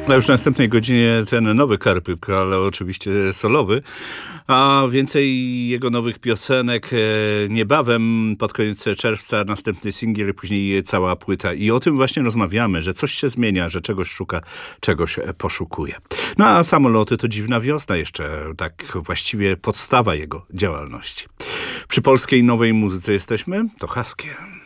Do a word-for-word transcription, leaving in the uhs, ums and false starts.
A już w następnej godzinie ten nowy Karpyk, ale oczywiście solowy, a więcej jego nowych piosenek e, niebawem, pod koniec czerwca, następny singiel, później cała płyta. I o tym właśnie rozmawiamy, że coś się zmienia, że czegoś szuka, czegoś poszukuje. No a Samoloty to Dziwna Wiosna jeszcze, tak właściwie podstawa jego działalności. Przy polskiej nowej muzyce jesteśmy, to Husky.